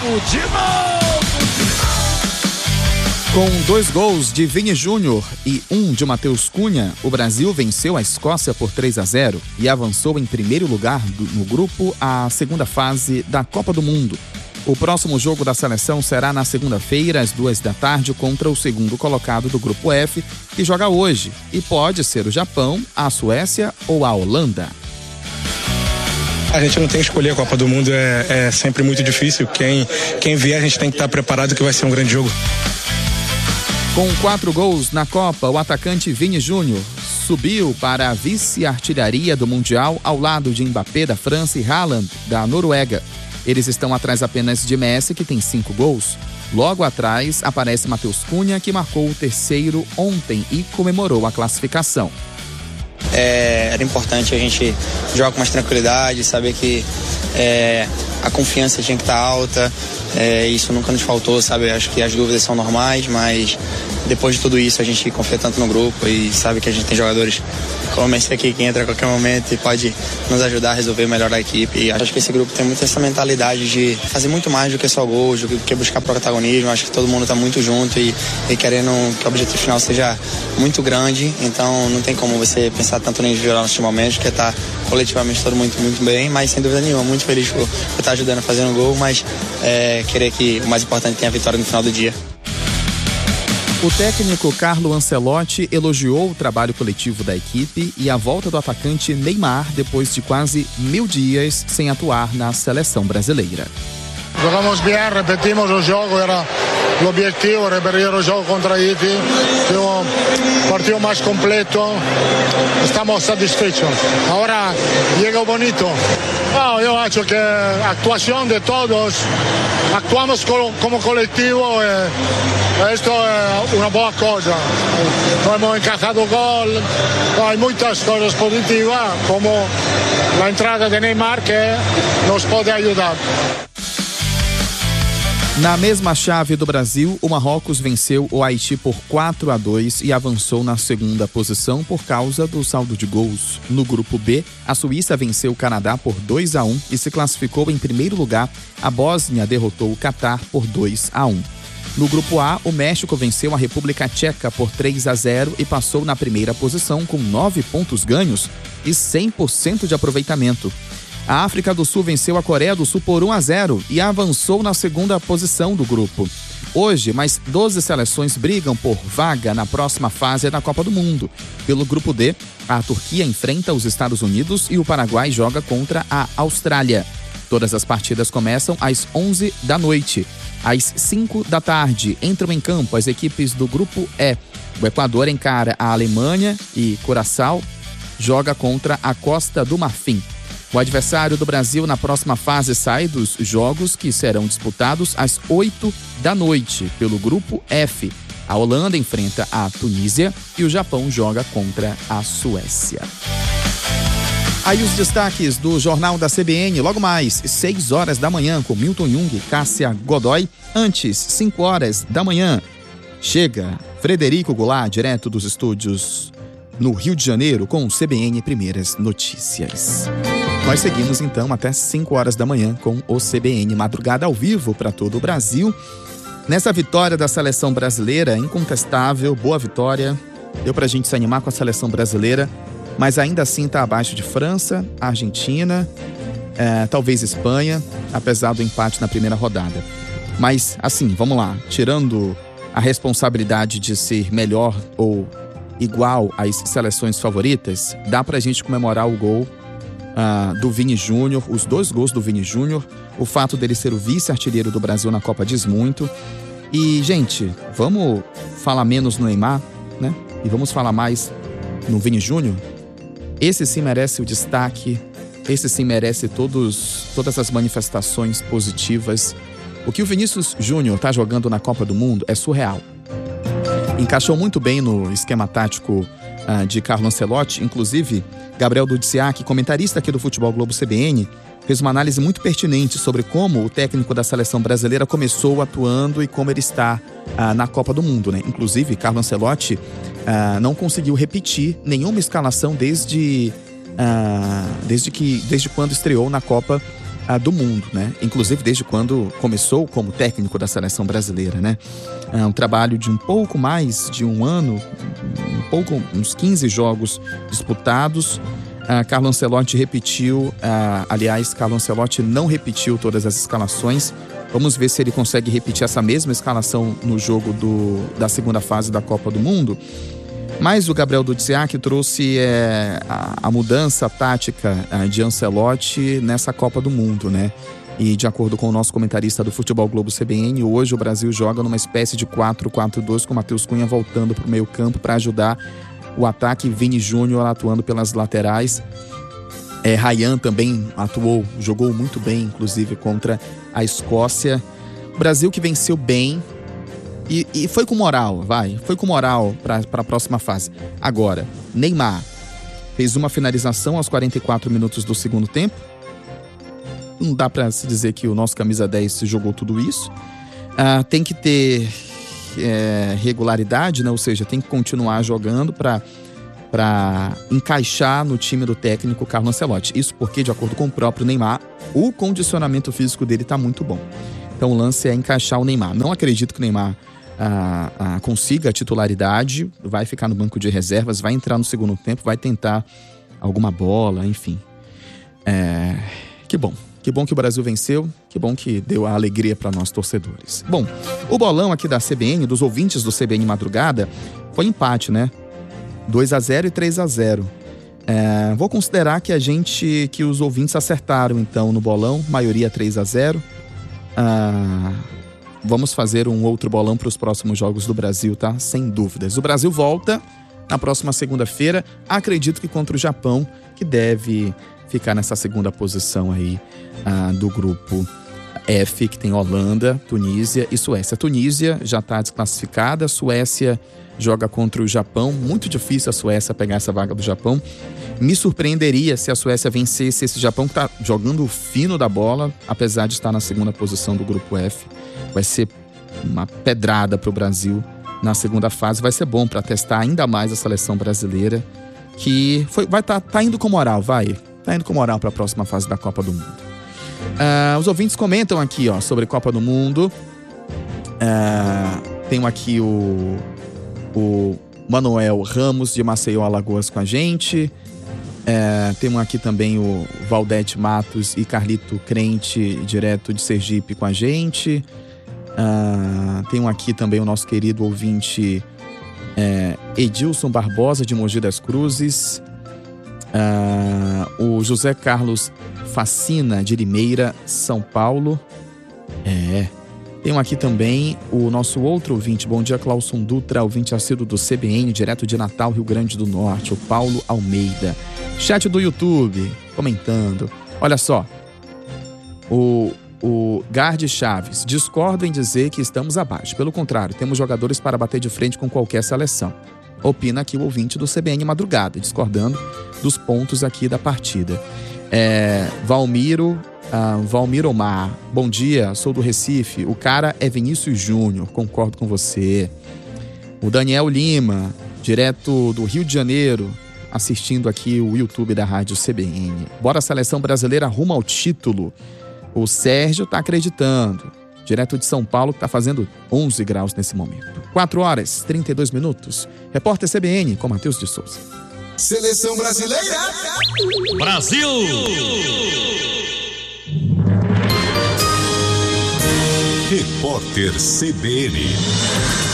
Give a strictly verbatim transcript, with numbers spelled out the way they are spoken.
novo, de novo! Com dois gols de Vini Júnior e um de Matheus Cunha, o Brasil venceu a Escócia por três a zero e avançou em primeiro lugar do, no grupo à segunda fase da Copa do Mundo. O próximo jogo da seleção será na segunda-feira, às duas da tarde, contra o segundo colocado do grupo F, que joga hoje, e pode ser o Japão, a Suécia ou a Holanda. A gente não tem que escolher a Copa do Mundo, é, é sempre muito difícil. Quem, quem vier, a gente tem que estar preparado que vai ser um grande jogo. Com quatro gols na Copa, o atacante Vini Júnior subiu para a vice-artilharia do Mundial ao lado de Mbappé da França e Haaland da Noruega. Eles estão atrás apenas de Messi, que tem cinco gols. Logo atrás aparece Matheus Cunha, que marcou o terceiro ontem e comemorou a classificação. É, era importante a gente jogar com mais tranquilidade, saber que é, a confiança tinha que estar alta. É, isso nunca nos faltou, sabe? Acho que as dúvidas são normais, mas depois de tudo isso a gente confia tanto no grupo e sabe que a gente tem jogadores como esse aqui que entra a qualquer momento e pode nos ajudar a resolver melhor a equipe. E acho que esse grupo tem muito essa mentalidade de fazer muito mais do que só gols, do que buscar protagonismo. Acho que todo mundo está muito junto e, e querendo que o objetivo final seja muito grande. Então não tem como você pensar tanto no individual neste momento, porque está coletivamente todo muito, muito bem, mas sem dúvida nenhuma, muito feliz por, por estar ajudando a fazer um gol, mas é, querer que o mais importante tenha a vitória no final do dia. O técnico Carlo Ancelotti elogiou o trabalho coletivo da equipe e a volta do atacante Neymar depois de quase mil dias sem atuar na seleção brasileira. Jogamos bem, repetimos o jogo, era o objetivo, repetir o jogo contra Haiti, foi um partido mais completo, estamos satisfeitos. Agora chega o bonito. Oh, eu acho que a atuação de todos, actuamos como coletivo e isto é uma boa coisa. Nós hemos encajado o gol, há muitas coisas positivas, como a entrada de Neymar que nos pode ajudar. Na mesma chave do Brasil, o Marrocos venceu o Haiti por quatro a dois e avançou na segunda posição por causa do saldo de gols. No grupo B, a Suíça venceu o Canadá por dois a um e se classificou em primeiro lugar. A Bósnia derrotou o Catar por dois a um. No grupo A, o México venceu a República Tcheca por três a zero e passou na primeira posição com nove pontos ganhos e cem por cento de aproveitamento. A África do Sul venceu a Coreia do Sul por um a zero e avançou na segunda posição do grupo. Hoje, mais doze seleções brigam por vaga na próxima fase da Copa do Mundo. Pelo grupo D, a Turquia enfrenta os Estados Unidos e o Paraguai joga contra a Austrália. Todas as partidas começam às onze da noite. Às cinco da tarde, entram em campo as equipes do grupo E. O Equador encara a Alemanha e Curaçao joga contra a Costa do Marfim. O adversário do Brasil na próxima fase sai dos jogos que serão disputados às oito da noite pelo grupo F. A Holanda enfrenta a Tunísia e o Japão joga contra a Suécia. Aí os destaques do Jornal da C B N, logo mais, seis horas da manhã, com Milton Jung e Cássia Godoy. Antes, cinco horas da manhã, chega Frederico Goulart, direto dos estúdios no Rio de Janeiro, com o C B N Primeiras Notícias. Nós seguimos então até cinco horas da manhã com o C B N Madrugada ao vivo para todo o Brasil. Nessa vitória da seleção brasileira, incontestável, boa vitória. Deu pra gente se animar com a seleção brasileira, mas ainda assim está abaixo de França, Argentina, é, talvez Espanha, apesar do empate na primeira rodada. Mas assim, vamos lá, tirando a responsabilidade de ser melhor ou igual às seleções favoritas, dá pra gente comemorar o gol Uh, do Vini Júnior, os dois gols do Vini Júnior, o fato dele ser o vice-artilheiro do Brasil na Copa diz muito. E, gente, vamos falar menos no Neymar, né? E vamos falar mais no Vini Júnior. Esse sim merece o destaque, esse sim merece todos, todas as manifestações positivas. O que o Vinícius Júnior tá jogando na Copa do Mundo é surreal. Encaixou muito bem no esquema tático uh, de Carlo Ancelotti, inclusive Gabriel Dudziak, comentarista aqui do Futebol Globo C B N, fez uma análise muito pertinente sobre como o técnico da seleção brasileira começou atuando e como ele está ah, na Copa do Mundo, né? Inclusive, Carlo Ancelotti ah, não conseguiu repetir nenhuma escalação desde, ah, desde, que, desde quando estreou na Copa ah, do mundo, né? Inclusive desde quando começou como técnico da seleção brasileira, né? É um trabalho de um pouco mais de um ano, um pouco, uns quinze jogos disputados. Ah, Carlo Ancelotti repetiu, ah, aliás, Carlo Ancelotti não repetiu todas as escalações. Vamos ver se ele consegue repetir essa mesma escalação no jogo do, da segunda fase da Copa do Mundo. Mas o Gabriel Dudziak trouxe é, a, a mudança tática a, de Ancelotti nessa Copa do Mundo, né? E de acordo com o nosso comentarista do Futebol Globo C B N, hoje o Brasil joga numa espécie de quatro quatro dois com o Matheus Cunha voltando para o meio campo para ajudar o ataque, Vini Júnior atuando pelas laterais. É, Ryan também atuou, jogou muito bem, inclusive, contra a Escócia. O Brasil que venceu bem e, e foi com moral, vai, foi com moral para a próxima fase. Agora, Neymar fez uma finalização aos quarenta e quatro minutos do segundo tempo. Não dá para se dizer que o nosso camisa dez jogou tudo isso. Ah, tem que ter é, regularidade, né? Ou seja, tem que continuar jogando para para encaixar no time do técnico Carlo Ancelotti. Isso porque, de acordo com o próprio Neymar, o condicionamento físico dele está muito bom. Então o lance é encaixar o Neymar. Não acredito que o Neymar ah, ah, consiga a titularidade, vai ficar no banco de reservas, vai entrar no segundo tempo, vai tentar alguma bola, enfim. É, que bom. Que bom que o Brasil venceu, que bom que deu a alegria para nós torcedores. Bom, o bolão aqui da C B N, dos ouvintes do C B N Madrugada, foi empate, né? dois a zero e três a zero. É, vou considerar que a gente, que os ouvintes acertaram então no bolão, maioria três a zero. Ah, vamos fazer um outro bolão para os próximos jogos do Brasil, tá? Sem dúvidas. O Brasil volta na próxima segunda-feira, acredito que contra o Japão, que deve ficar nessa segunda posição aí ah, do grupo F, que tem Holanda, Tunísia e Suécia. A Tunísia já está desclassificada, a Suécia joga contra o Japão. Muito difícil a Suécia pegar essa vaga do Japão. Me surpreenderia se a Suécia vencesse esse Japão que está jogando o fino da bola, apesar de estar na segunda posição do grupo F. Vai ser uma pedrada para o Brasil na segunda fase. Vai ser bom para testar ainda mais a seleção brasileira, que foi, vai tá, tá indo com moral, vai. Tá indo com moral para a próxima fase da Copa do Mundo. Uh, os ouvintes comentam aqui, ó, sobre Copa do Mundo. Uh, tenho aqui o, o Manuel Ramos de Maceió, Alagoas, com a gente. Uh, temos aqui também o Valdete Matos e Carlito Crente, direto de Sergipe, com a gente. Uh, tenho aqui também o nosso querido ouvinte uh, Edilson Barbosa, de Mogi das Cruzes. Uh, o José Carlos Facina, de Limeira, São Paulo. É. Tenho aqui também o nosso outro ouvinte. Bom dia, Clauson Dutra, ouvinte assíduo do C B N, direto de Natal, Rio Grande do Norte, o Paulo Almeida. Chat do YouTube, comentando. Olha só. O, o Gard Chaves, discordo em dizer que estamos abaixo. Pelo contrário, temos jogadores para bater de frente com qualquer seleção. Opina aqui o ouvinte do C B N Madrugada, discordando dos pontos aqui da partida. É, Valmiro, uh, Valmiro Omar, bom dia, sou do Recife, o cara é Vinícius Júnior, concordo com você. O Daniel Lima, direto do Rio de Janeiro, assistindo aqui o YouTube da Rádio C B N. Bora, seleção brasileira rumo ao título. O Sérgio tá acreditando. Direto de São Paulo, que está fazendo onze graus nesse momento. quatro horas e trinta e dois minutos. Repórter C B N com Matheus de Souza. Seleção brasileira. Brasil! Repórter C B N.